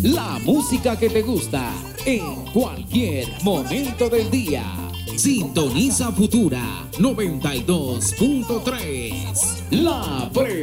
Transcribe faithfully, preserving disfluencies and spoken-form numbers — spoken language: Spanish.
La música que te gusta en cualquier momento del día. Sintoniza Futura noventa y dos punto tres. La Pre